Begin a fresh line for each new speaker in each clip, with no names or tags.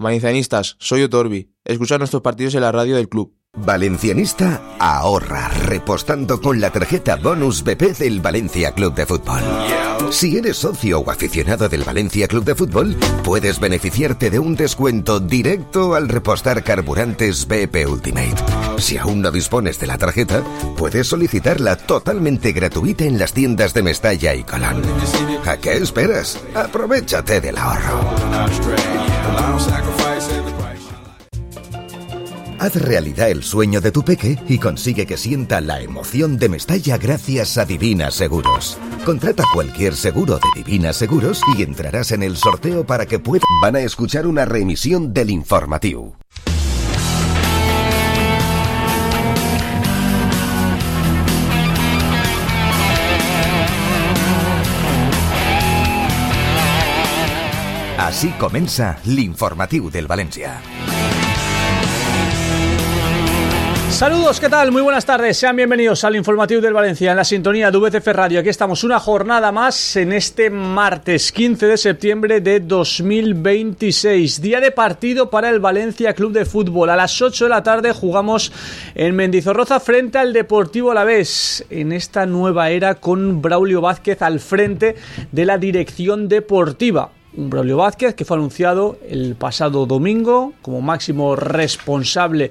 Valencianistas, soy Otorbi. Escucha nuestros partidos en la radio del club.
Valencianista ahorra repostando con la tarjeta Bonus BP del Valencia Club de Fútbol. Si eres socio o aficionado del Valencia Club de Fútbol, puedes beneficiarte de un descuento directo al repostar carburantes BP Ultimate. Si aún no dispones de la tarjeta, puedes solicitarla totalmente gratuita en las tiendas de Mestalla y Colón. ¿A qué esperas? Aprovechate del ahorro. Haz realidad el sueño de tu peque y consigue que sienta la emoción de Mestalla gracias a Divina Seguros. Contrata cualquier seguro de Divina Seguros y entrarás en el sorteo para que puedan... Van a escuchar una reemisión del informativo. Así comença l'informatiu del Valencia.
Saludos, ¿qué tal? Muy buenas tardes, sean bienvenidos al informativo del Valencia en la sintonía de VCF Radio. Aquí estamos una jornada más en este martes 15 de septiembre de 2026, día de partido para el Valencia Club de Fútbol. A las 8 de la tarde jugamos en Mendizorroza frente al Deportivo Alavés, en esta nueva era con Braulio Vázquez al frente de la dirección deportiva. Un Braulio Vázquez que fue anunciado el pasado domingo como máximo responsable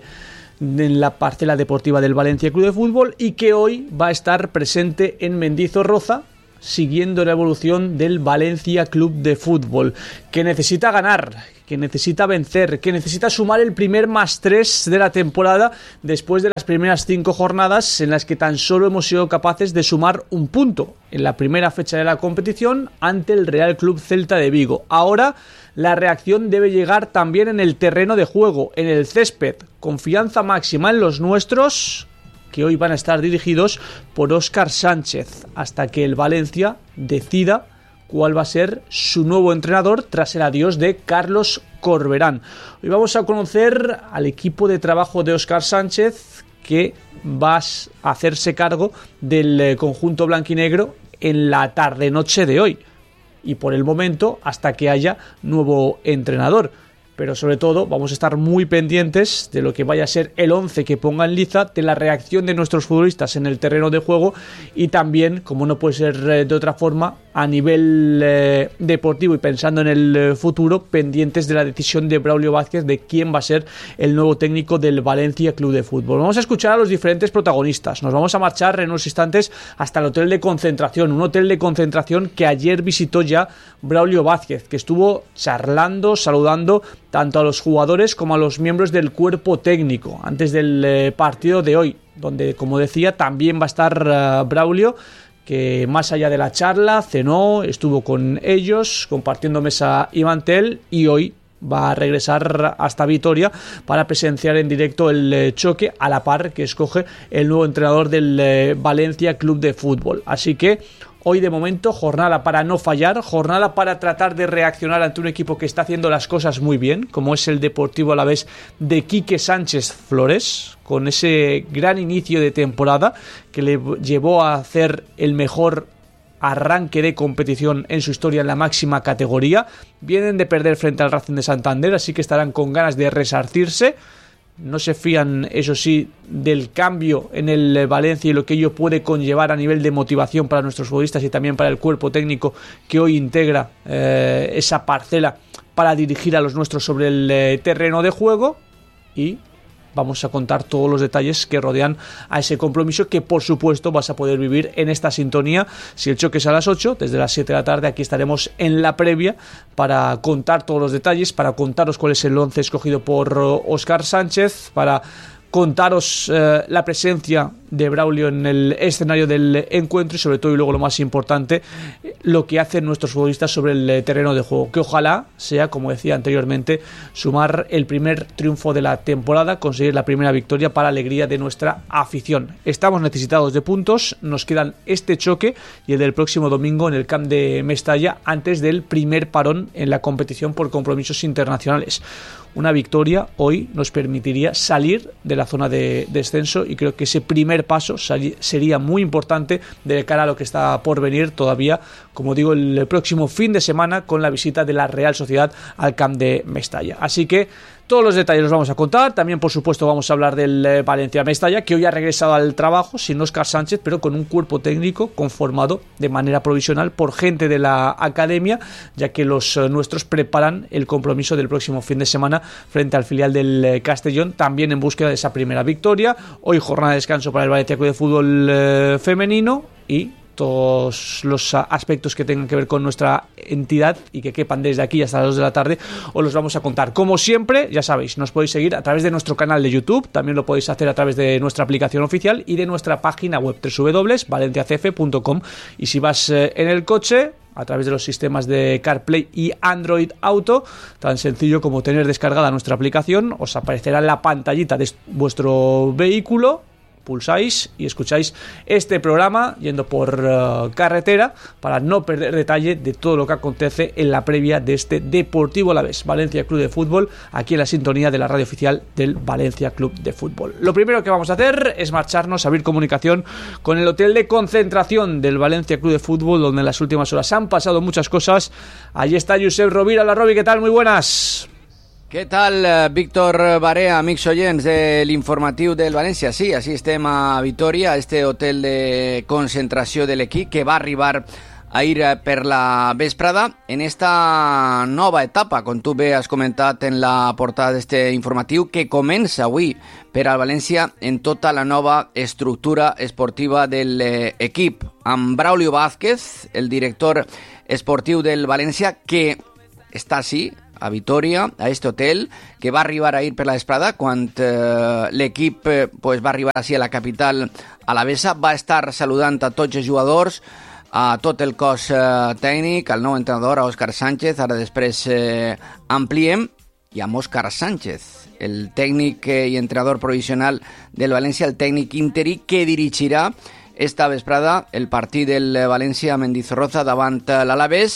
en la parcela deportiva del Valencia Club de Fútbol y que hoy va a estar presente en Mendizorroza siguiendo la evolución del Valencia Club de Fútbol, que necesita ganar, que necesita vencer, que necesita sumar el primer +3 de la temporada después de las primeras 5 jornadas en las que tan solo hemos sido capaces de sumar un punto en la primera fecha de la competición ante el Real Club Celta de Vigo. Ahora la reacción debe llegar también en el terreno de juego, en el césped. Confianza máxima en los nuestros, que hoy van a estar dirigidos por Óscar Sánchez, hasta que el Valencia decida cuál va a ser su nuevo entrenador tras el adiós de Carlos Corberán. Hoy vamos a conocer al equipo de trabajo de Óscar Sánchez, que va a hacerse cargo del conjunto blanquinegro en la tarde-noche de hoy. Y por el momento, hasta que haya nuevo entrenador. Pero sobre todo vamos a estar muy pendientes de lo que vaya a ser el 11 que ponga en liza, de la reacción de nuestros futbolistas en el terreno de juego y también, como no puede ser de otra forma, a nivel deportivo y pensando en el futuro, pendientes de la decisión de Braulio Vázquez de quién va a ser el nuevo técnico del Valencia Club de Fútbol. Vamos a escuchar a los diferentes protagonistas. Nos vamos a marchar en unos instantes hasta el hotel de concentración, un hotel de concentración que ayer visitó ya Braulio Vázquez, que estuvo charlando, saludando tanto a los jugadores como a los miembros del cuerpo técnico antes del partido de hoy, donde, como decía, también va a estar Braulio, que más allá de la charla cenó, estuvo con ellos compartiendo mesa y mantel, y hoy va a regresar hasta Vitoria para presenciar en directo el choque, a la par que escoge el nuevo entrenador del Valencia Club de Fútbol. Así que hoy de momento jornada para no fallar, jornada para tratar de reaccionar ante un equipo que está haciendo las cosas muy bien, como es el Deportivo Alavés de Quique Sánchez Flores, con ese gran inicio de temporada que le llevó a hacer el mejor arranque de competición en su historia en la máxima categoría. Vienen de perder frente al Racing de Santander, así que estarán con ganas de resarcirse. No se fían, eso sí, del cambio en el Valencia y lo que ello puede conllevar a nivel de motivación para nuestros futbolistas y también para el cuerpo técnico que hoy integra esa parcela para dirigir a los nuestros sobre el terreno de juego. Y vamos a contar todos los detalles que rodean a ese compromiso, que por supuesto vas a poder vivir en esta sintonía. Si el choque es a las 8, desde las 7 de la tarde aquí estaremos en la previa para contar todos los detalles, para contaros cuál es el 11 escogido por Óscar Sánchez, para contaros la presencia de Braulio en el escenario del encuentro y sobre todo, y luego lo más importante, lo que hacen nuestros futbolistas sobre el terreno de juego, que ojalá sea, como decía anteriormente, sumar el primer triunfo de la temporada, conseguir la primera victoria para alegría de nuestra afición. Estamos necesitados de puntos, nos quedan este choque y el del próximo domingo en el Camp de Mestalla antes del primer parón en la competición por compromisos internacionales. Una victoria hoy nos permitiría salir de la zona de descenso y creo que ese primer primer paso sería muy importante de cara a lo que está por venir todavía, como digo, el próximo fin de semana con la visita de la Real Sociedad al Camp de Mestalla. Así que todos los detalles los vamos a contar. También, por supuesto, vamos a hablar del Valencia-Mestalla, que hoy ha regresado al trabajo sin Óscar Sánchez, pero con un cuerpo técnico conformado de manera provisional por gente de la academia, ya que los nuestros preparan el compromiso del próximo fin de semana frente al filial del Castellón, también en búsqueda de esa primera victoria. Hoy jornada de descanso para el Valencia Club de Fútbol femenino y todos los aspectos que tengan que ver con nuestra entidad y que quepan desde aquí hasta las 2 de la tarde os los vamos a contar. Como siempre, ya sabéis, nos podéis seguir a través de nuestro canal de YouTube, también lo podéis hacer a través de nuestra aplicación oficial y de nuestra página web www.valenciacf.com, y si vas en el coche, a través de los sistemas de CarPlay y Android Auto, tan sencillo como tener descargada nuestra aplicación, os aparecerá en la pantallita de vuestro vehículo, pulsáis y escucháis este programa yendo por carretera para no perder detalle de todo lo que acontece en la previa de este Deportivo Alavés Valencia Club de Fútbol, aquí en la sintonía de la radio oficial del Valencia Club de Fútbol. Lo primero que vamos a hacer es marcharnos a abrir comunicación con el hotel de concentración del Valencia Club de Fútbol, donde en las últimas horas han pasado muchas cosas. Allí está Josep Rovira. La Robi, ¿qué tal? Muy buenas.
Què tal, Víctor Barea, amics oients de l'informatiu del València? Sí, així estem a Vitoria, a este hotel de concentració de l'equip que va arribar ahir per la vesprada en esta nova etapa, com tu bé has comentat en la portada d'este informatiu, que comença avui per al València en tota la nova estructura esportiva de l'equip, amb Braulio Vázquez, el director esportiu del València, que està així, a Vitoria, a este hotel, que va arribar ahir per la vesprada, quan l'equip va arribar així a la capital alavesa, va estar saludant a tots els jugadors, a tot el cos tècnic, al nou entrenador, a Óscar Sánchez. Ara després ampliem, i amb Óscar Sánchez, el tècnic i entrenador provisional del València, el tècnic interí que dirigirà esta vesprada el partit del València a Mendizorroza davant l'Alavés,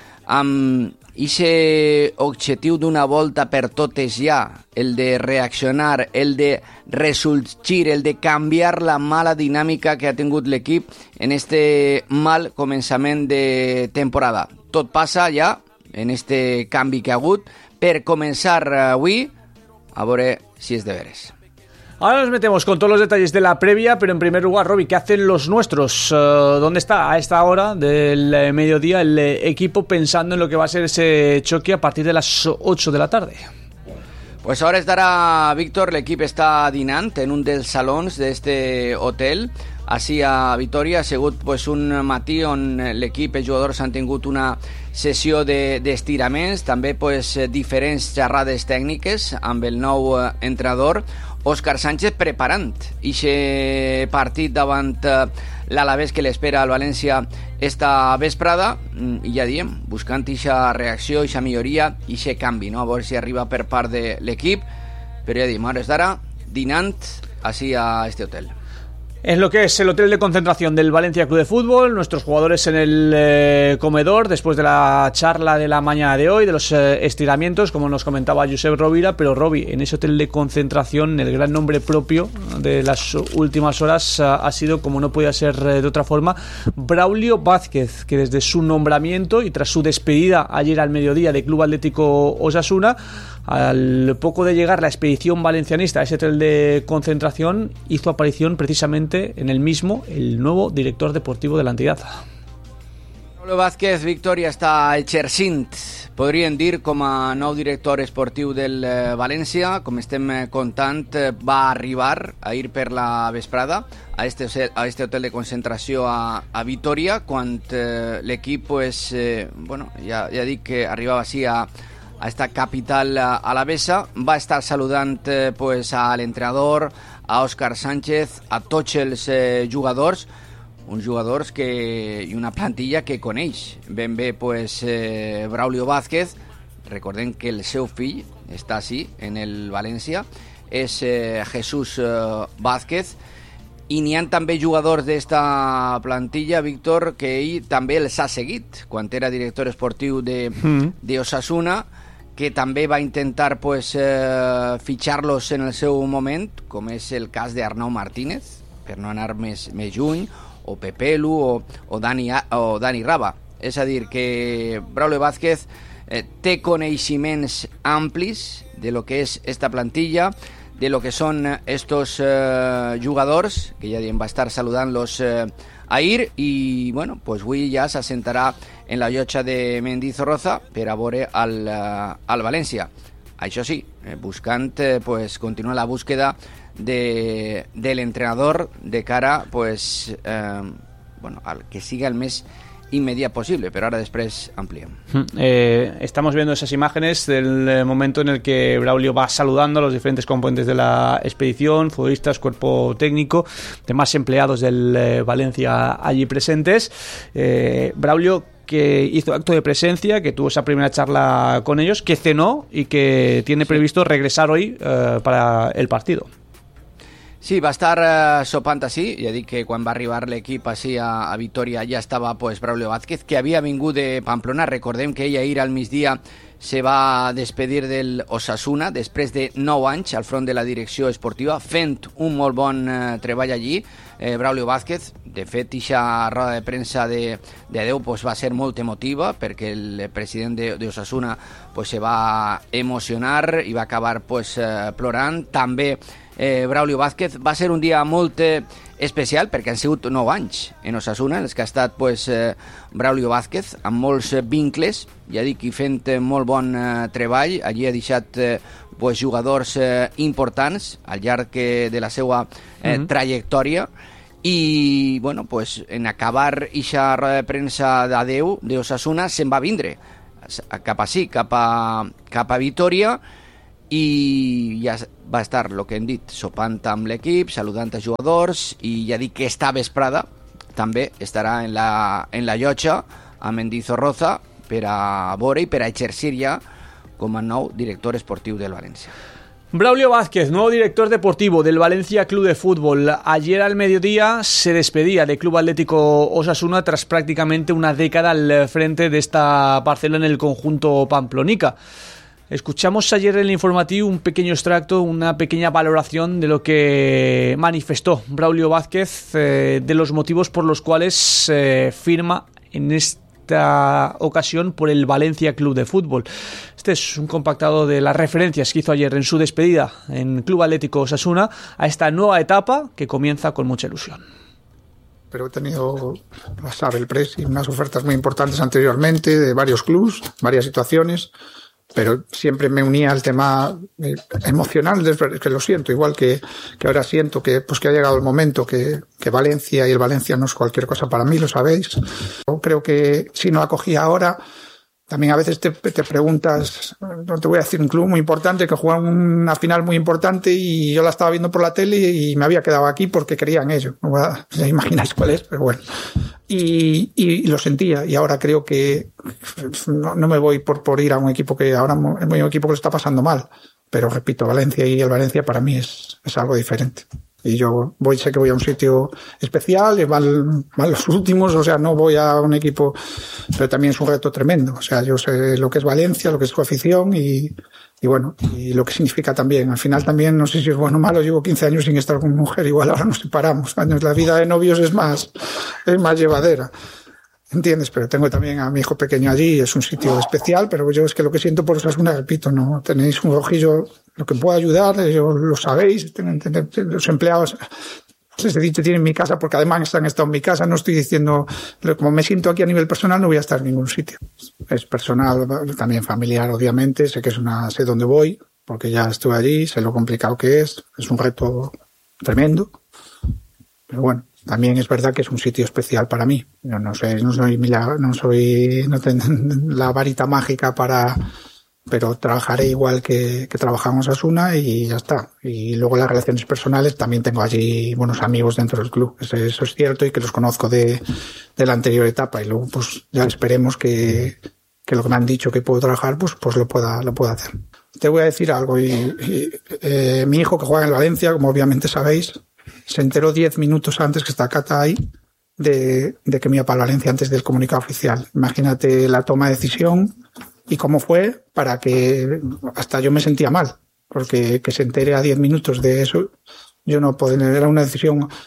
amb ese objectiu d'una volta per totes ja, el de reaccionar, el de ressorgir, el de canviar la mala dinàmica que ha tingut l'equip en este mal començament de temporada. Tot passa ja en este canvi que ha hagut per començar avui, a veure si és de veres.
Ahora nos metemos con todos los detalles de la previa, pero en primer lugar, Robi, ¿qué hacen los nuestros? ¿Dónde está a esta hora del mediodía el equipo pensando en lo que va a ser ese choque a partir de las 8 de la tarde?
Pues ahora estará Víctor, l'equip està dinant en un dels salons d'este hotel, així a Vitoria. Ha sigut un matí on l'equip, els jugadors han tingut una sessió d'estiraments, també diferents xerrades tècniques amb el nou entrenador, Óscar Sánchez, preparant aquest partit davant l'Alavés que l'espera al València esta vesprada, i ja diem, buscant aquesta reacció, aquesta milloria, aquest canvi, no? A veure si arriba per part de l'equip, però ja diem, hores d'ara, dinant així a este hotel.
En lo que es el hotel de concentración del Valencia Club de Fútbol, nuestros jugadores en el comedor después de la charla de la mañana de hoy, de los estiramientos, como nos comentaba Josep Rovira. Pero Robi, en ese hotel de concentración, el gran nombre propio de las últimas horas ha sido, como no podía ser de otra forma, Braulio Vázquez, que desde su nombramiento y tras su despedida ayer al mediodía del Club Atlético Osasuna, al poco de llegar la expedición valencianista a ese hotel de concentración, hizo aparición precisamente en el mismo el nuevo director deportivo de la entidad.
Braulio Vázquez, Víctor, ja està exercint, podríem dir, com a nou director esportiu del València. Com estem contant, va arribar ahir per la vesprada a este hotel de concentració a Vitoria, quan l'equip, ja dic que arribava així a esta capital alavesa. Va estar saludant a l'entrenador, a Óscar Sánchez, a tots els jugadors, uns jugadors i una plantilla que coneix ben bé Braulio Vázquez. Recordem que el seu fill està així en el València, és Jesús Vázquez, i n'hi ha també jugadors d'esta plantilla, Víctor, que ell també els ha seguit quan era director esportiu d'Osasuna, que també va intentar fitxar-los en el seu moment, com és el cas d'Arnau Martínez, per no anar més lluny, o Pepelu o Dani Raba. És a dir, que Braulio Vázquez té coneixements amplis de lo que és esta plantilla, de lo que son estos jugadors, que ja va estar saludant-los ahir, i bueno, pues avui ja s'assentarà en la llotja de Mendizorroza per a veure al València. Això sí, buscant pues continuar la búsqueda del entrenador de cara pues bueno, al que siga el més inmediato posible, pero ahora después amplían.
Estamos viendo esas imágenes del momento en el que Braulio va saludando a los diferentes componentes de la expedición, futbolistas, cuerpo técnico, demás empleados del Valencia allí presentes. Braulio, que hizo acto de presencia, que tuvo esa primera charla con ellos, que cenó y que tiene previsto regresar hoy para el partido.
Sí, va estar sopant així. Ja dic que quan va arribar l'equip així a Vitoria ja estava pues, Braulio Vázquez, que havia vingut de Pamplona. Recordem que ell ahir al migdia se va despedir del Osasuna després de 9 anys al front de la direcció esportiva, fent un molt bon treball allí. Braulio Vázquez, de fet, eixa roda de premsa d'adeu pues, va ser molt emotiva, perquè el president d'Osasuna pues, se va emocionar i va acabar pues, plorant. També Braulio Vázquez. Va ser un dia molt especial perquè han sigut 9 anys en Osasuna, en els que ha estat pues, Braulio Vázquez, amb molts vincles, ja dic, i fent molt bon treball. Allí ha deixat pues, jugadors importants al llarg de la seva trajectòria, i bueno, pues, en acabar eixa roda de premsa d'adeu d'Osasuna se'n va vindre cap ací, cap a Vitoria, i ja va estar, el que hem dit, sopant amb l'equip, saludant a jugadors, i ja dic que esta vesprada també estarà en la llotja a Mendizorroza per a veure i per a exercir ja com a nou director esportiu del València.
Braulio Vázquez, nuevo director deportivo del Valencia Club de Fútbol. Ayer al mediodía se despedía del Club Atlético Osasuna tras prácticamente una década al frente de esta parcela en el conjunto pamplonica. Escuchamos ayer en el informativo un pequeño extracto, una pequeña valoración de lo que manifestó Braulio Vázquez, de los motivos por los cuales firma en esta ocasión por el Valencia Club de Fútbol. Este es un compactado de las referencias que hizo ayer en su despedida en Club Atlético Osasuna a esta nueva etapa que comienza con mucha ilusión.
Pero he tenido, lo sabe el Presi, unas ofertas muy importantes anteriormente de varios clubs, varias situaciones, pero siempre me unía al tema emocional, que lo siento, igual que ahora siento que ha llegado el momento que Valencia, y el Valencia no es cualquier cosa para mí, lo sabéis. Yo creo que si no la cogía ahora, también a veces te preguntas, no te voy a decir un club muy importante que juega una final muy importante y yo la estaba viendo por la tele y me había quedado aquí porque creía en ello. Ya imagináis cuál es, pero bueno. Y lo sentía, y ahora creo que no me voy por ir a un equipo que ahora es un equipo que lo está pasando mal, pero repito, Valencia y el Valencia para mí es algo diferente. Y yo sé que voy a un sitio especial, van los últimos, o sea, no voy a un equipo, pero también es un reto tremendo. O sea, yo sé lo que es Valencia, lo que es su afición y bueno, y lo que significa también. Al final también, no sé si es bueno o malo, llevo 15 años sin estar con mi mujer, igual ahora nos separamos. La vida de novios es más llevadera. ¿Entiendes? Pero tengo también a mi hijo pequeño allí, es un sitio especial, pero yo es que lo que siento por Osasuna, repito, no tenéis un ojillo, lo que pueda ayudar, lo sabéis, los empleados, les he dicho, tienen mi casa, porque además han estado en mi casa, no estoy diciendo, como me siento aquí a nivel personal, no voy a estar en ningún sitio. Es personal, también familiar, obviamente, sé dónde voy, porque ya estuve allí, sé lo complicado que es un reto tremendo, pero bueno. También es verdad que es un sitio especial para mí. Yo no tengo la varita mágica pero trabajaré igual que trabajamos Osasuna y ya está. Y luego las relaciones personales, también tengo allí buenos amigos dentro del club. Eso es cierto y que los conozco de la anterior etapa. Y luego, pues, ya esperemos que lo que me han dicho que puedo trabajar, pues lo pueda hacer. Te voy a decir algo. Mi hijo, que juega en el Valencia, como obviamente sabéis, se enteró 10 minutos antes, que está Cata ahí, de que me iba para Valencia antes del comunicado oficial. Imagínate la toma de decisión y cómo fue, para que hasta yo me sentía mal, porque que se entere a 10 minutos de eso, yo no puedo, era una decisión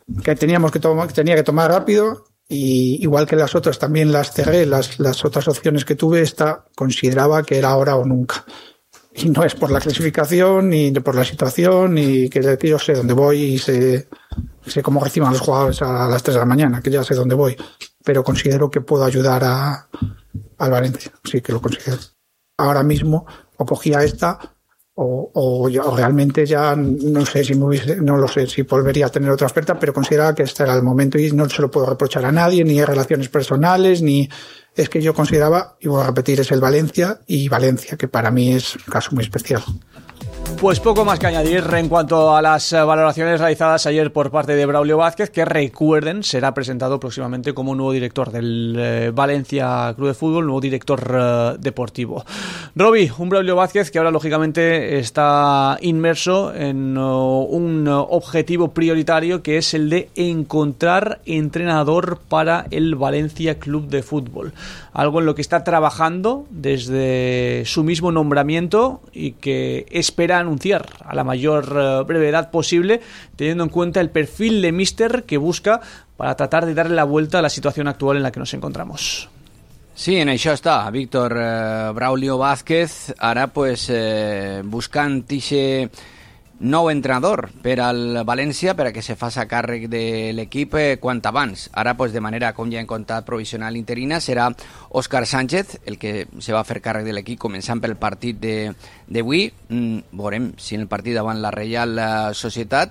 que tenía que tomar rápido, y igual que las otras también las cerré, las otras opciones que tuve, esta consideraba que era ahora o nunca. Y no es por la clasificación, ni por la situación, ni que yo sé dónde voy y sé cómo reciban los jugadores a las 3 de la mañana, que ya sé dónde voy. Pero considero que puedo ayudar al Valencia. Sí que lo considero. Ahora mismo o cogía esta o realmente ya no sé no lo sé si volvería a tener otra oferta, pero consideraba que este era el momento y no se lo puedo reprochar a nadie, ni en relaciones personales, ni... Es que yo consideraba, y voy a repetir, es el Valencia, que para mí es un caso muy especial.
Pues poco más que añadir en cuanto a las valoraciones realizadas ayer por parte de Braulio Vázquez, que recuerden, será presentado próximamente como nuevo director del Valencia Club de Fútbol, nuevo director deportivo. Roby, un Braulio Vázquez que ahora lógicamente está inmerso en un objetivo prioritario, que es el de encontrar entrenador para el Valencia Club de Fútbol. Algo en lo que está trabajando desde su mismo nombramiento y que espera anunciar a la mayor brevedad posible, teniendo en cuenta el perfil de míster que busca para tratar de darle la vuelta a la situación actual en la que nos encontramos.
Sí, en això està Víctor Braulio Vázquez, ara pues, buscant ixe nou entrenador per al València per a que se faci càrrec de l'equip quant abans. Ara, pues, de manera, com ja hem contat, provisional interina, serà Òscar Sánchez el que se va a fer càrrec de l'equip, començant pel partit d'avui. Veurem si en el partit davant la Reial Societat.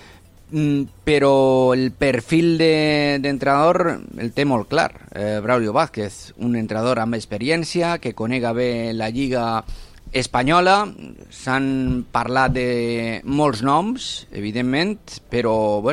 Però el perfil d'entrenador el té molt clar, Braulio Vázquez, un entrenador amb experiència, que conega bé la Lliga espanyola. S'han parlat de molts noms, evidentment, però bueno,